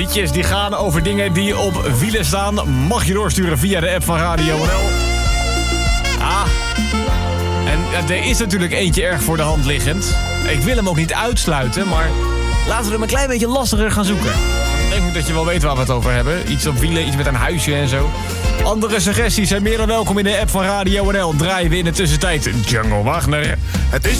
Liedjes die gaan over dingen die op wielen staan. Mag je doorsturen via de app van Radio NL. En er is natuurlijk eentje erg voor de hand liggend. Ik wil hem ook niet uitsluiten, maar laten we hem een klein beetje lastiger gaan zoeken. Ik denk dat je wel weet waar we het over hebben. Iets op wielen, iets met een huisje en zo. Andere suggesties zijn meer dan welkom in de app van Radio NL. Draaien we in de tussentijd Jungle Wagner. Het is